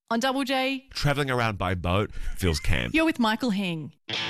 On Double J, Travelling around by boat feels camp. you're with Michael Hing.